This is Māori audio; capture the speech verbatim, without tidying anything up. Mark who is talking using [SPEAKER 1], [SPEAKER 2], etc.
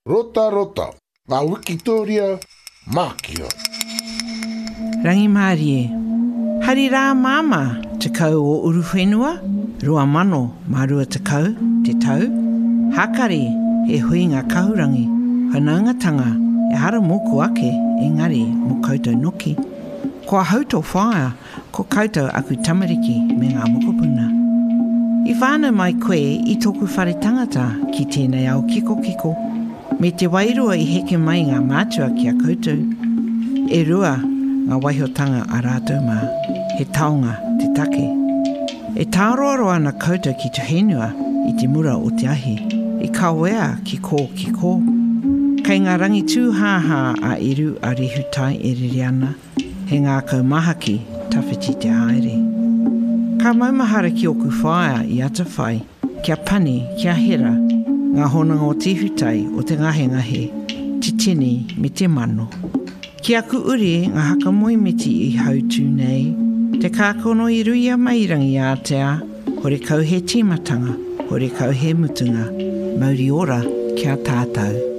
[SPEAKER 1] Rota rota, ngā Wikitoria Mākia.
[SPEAKER 2] Rangi Mārie, hari rā māma te kau o uruwhenua, rua mano marua te kau, te tau. Hakari e hui ngā kahurangi, whanaungatanga e hara moku ake, engari mo koutou noki. Kua hauto whaia, ko koutou aku tamariki me ngā mokopuna. I whānau mai koe i tōku whare tangata ki tēnei au kiko kiko, me te wairua i heke mai ngā mātua ki a koutou. E rua ngā waihotanga a rātou mā, he taonga te take. E tāroaro ana koutou ki te whenua i te mura o te ahi, i kawea ki kō ki kō. Kei ngā rangi tūhāhā a iru a rehutai e riri ana, he ngā kaumahaki tawhiti te haere. Ka maumahara ki oku whaia i ata whai, kia pani, kia hera, ngā honanga o te hutai o te ngahe ngahe, te tini me te mano. Ki aku uri ngā haka moimiti i hautū nei, te kākono i ruia mairangi a te a, hore kau he tīmatanga, hore kau he mutunga, mauri ora kia tātou.